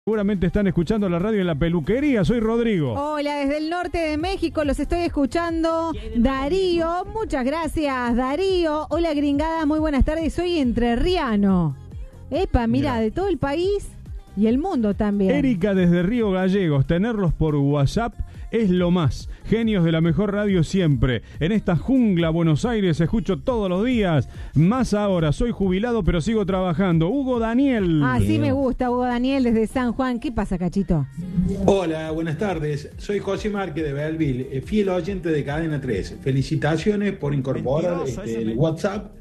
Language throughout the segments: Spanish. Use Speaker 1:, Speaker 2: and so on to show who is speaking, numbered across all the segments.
Speaker 1: Seguramente están escuchando la radio en la peluquería. Soy Rodrigo.
Speaker 2: Hola, desde el norte de México los estoy escuchando. Darío, muchas gracias, Darío. Hola, gringada, muy buenas tardes. Soy entrerriano. Epa, mira, de todo el país y el mundo también.
Speaker 1: Erika desde Río Gallegos. Tenerlos por WhatsApp es lo más. Genios de la mejor radio siempre. En esta jungla Buenos Aires escucho todos los días. Más ahora, soy jubilado pero sigo trabajando. Hugo Daniel.
Speaker 2: Ah, sí me gusta, Hugo Daniel desde San Juan. ¿Qué pasa, Cachito?
Speaker 3: Hola, buenas tardes. Soy José Márquez de Belleville, fiel oyente de Cadena 3. Felicitaciones por incorporar el WhatsApp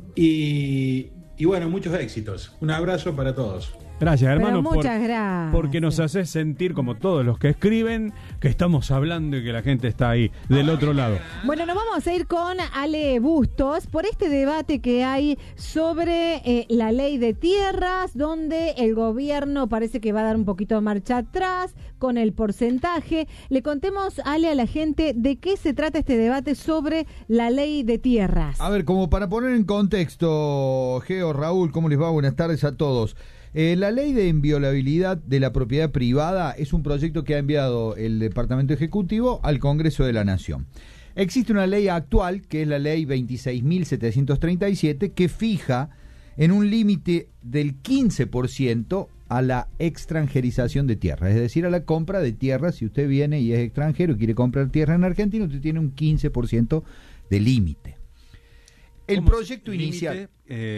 Speaker 3: y bueno, muchos éxitos. Un abrazo para todos.
Speaker 1: Gracias, hermano,
Speaker 2: muchas gracias.
Speaker 1: porque nos haces sentir, como todos los que escriben, que estamos hablando y que la gente está ahí, del otro lado.
Speaker 2: Bueno, nos vamos a ir con Ale Bustos por este debate que hay sobre la ley de tierras, donde el gobierno parece que va a dar un poquito de marcha atrás con el porcentaje. Le contemos, Ale, a la gente de qué se trata este debate sobre la ley de tierras.
Speaker 4: A ver, como para poner en contexto, Geo, Raúl, ¿cómo les va? Buenas tardes a todos. La ley de inviolabilidad de la propiedad privada es un proyecto que ha enviado el Departamento Ejecutivo al Congreso de la Nación. Existe una ley actual, que es la ley 26.737, que fija en un límite del 15% a la extranjerización de tierras, es decir, a la compra de tierras. Si usted viene y es extranjero y quiere comprar tierra en Argentina, usted tiene un 15% de límite. El proyecto inicial...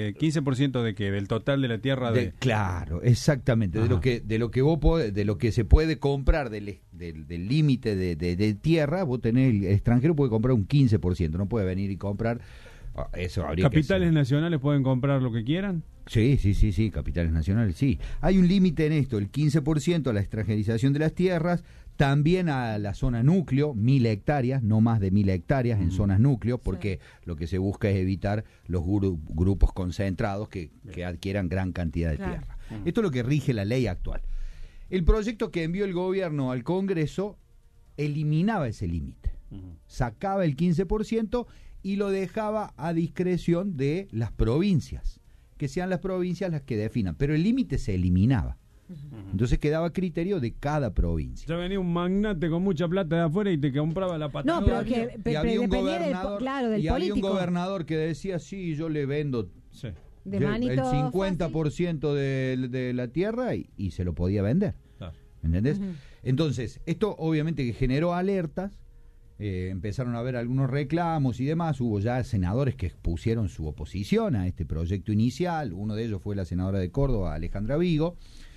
Speaker 1: 15% de qué, del total de la tierra
Speaker 4: claro, exactamente. Ajá. de lo que se puede comprar del límite de tierra. Vos tenés, el extranjero puede comprar un 15%, no puede venir y comprar eso.
Speaker 1: ¿Capitales nacionales pueden comprar lo que quieran?
Speaker 4: Sí, capitales nacionales, sí. Hay un límite en esto, el 15% a la extranjerización de las tierras, también a la zona núcleo, 1.000 hectáreas, no más de 1.000 hectáreas en zonas núcleo, porque lo que se busca es evitar los grupos concentrados que adquieran gran cantidad de tierra. Esto es lo que rige la ley actual. El proyecto que envió el gobierno al Congreso eliminaba ese límite, sacaba el 15% y lo dejaba a discreción de las provincias, que sean las provincias las que definan, pero el límite se eliminaba. Entonces quedaba a criterio de cada provincia.
Speaker 1: Ya venía un magnate con mucha plata de afuera y te compraba la Patagonia.
Speaker 2: No, pero que
Speaker 4: y había un
Speaker 2: gobernador, del político.
Speaker 4: Había un gobernador que decía, sí, yo le vendo
Speaker 2: de
Speaker 4: el
Speaker 2: manito
Speaker 4: 50% de la tierra y se lo podía vender.
Speaker 1: Claro.
Speaker 4: ¿Entendés? Entonces, esto obviamente que generó alertas, empezaron a haber algunos reclamos y demás. Hubo ya senadores que expusieron su oposición a este proyecto inicial. Uno de ellos fue la senadora de Córdoba, Alejandra Vigo.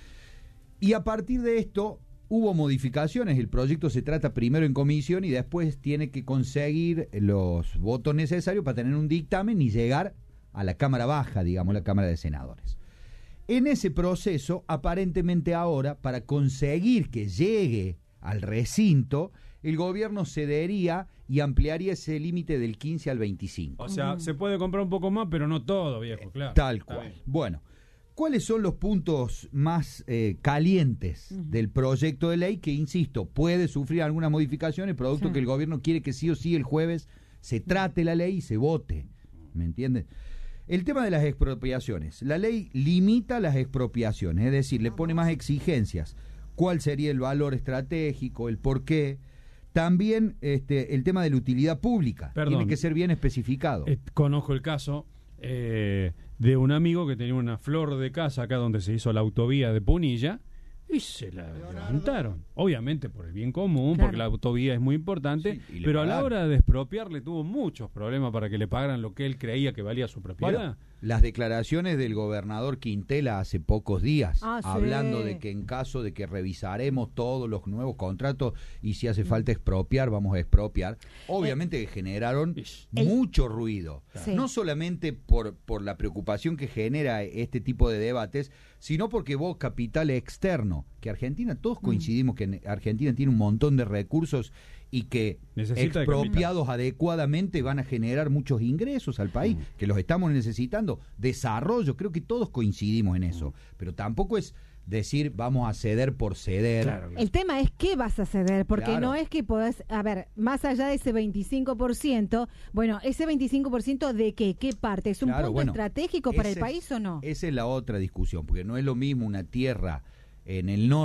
Speaker 4: Y a partir de esto hubo modificaciones. El proyecto se trata primero en comisión y después tiene que conseguir los votos necesarios para tener un dictamen y llegar a la Cámara Baja, digamos, la Cámara de Senadores. En ese proceso, aparentemente ahora, para conseguir que llegue al recinto, el gobierno cedería y ampliaría ese límite del 15 al 25.
Speaker 1: O sea, se puede comprar un poco más, pero no todo, viejo, claro.
Speaker 4: Tal cual. Bueno, ¿cuáles son los puntos más calientes del proyecto de ley que, insisto, puede sufrir algunas modificaciones, producto que el gobierno quiere que sí o sí el jueves se trate la ley y se vote? ¿Me entiendes? El tema de las expropiaciones. La ley limita las expropiaciones, es decir, le pone más exigencias. ¿Cuál sería el valor estratégico, el por qué? También el tema de la utilidad pública. Tiene que ser bien especificado.
Speaker 1: Conozco el caso de un amigo que tenía una flor de casa acá donde se hizo la autovía de Punilla y se la levantaron, obviamente por el bien común, porque la autovía es muy importante, pero a la hora de expropiarle tuvo muchos problemas para que le pagaran lo que él creía que valía su propiedad.
Speaker 4: Bueno, las declaraciones del gobernador Quintela hace pocos días, hablando de que en caso de que revisaremos todos los nuevos contratos y si hace falta expropiar, vamos a expropiar, obviamente que generaron mucho ruido, no solamente por la preocupación que genera este tipo de debates, sino porque vos, capital externo, que Argentina, todos coincidimos que Argentina tiene un montón de recursos y que expropiados adecuadamente van a generar muchos ingresos al país, que los estamos necesitando, desarrollo, creo que todos coincidimos en eso, pero tampoco es decir vamos a ceder por ceder.
Speaker 2: Claro. El tema es qué vas a ceder, porque no es que podés, a ver, más allá de ese 25%, bueno, ese 25% de qué parte, ¿es un punto estratégico para el país o no?
Speaker 4: Esa es la otra discusión, porque no es lo mismo una tierra en el norte